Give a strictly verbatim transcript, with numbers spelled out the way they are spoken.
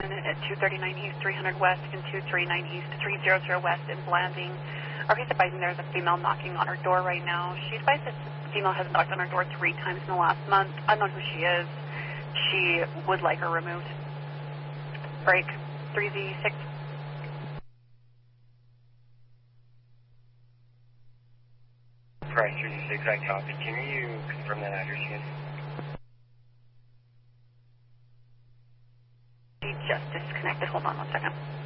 unit at two thirty-nine East, three hundred West, and two thirty-nine East, three hundred West in Blanding. Are he's advising there's a female knocking on her door right now. She advised this female has knocked on her door three times in the last month. Unknown who she is. She would like her removed. Break three Z six. Price three Z six, I copy. Can you confirm that address again? She just disconnected. Hold on one second.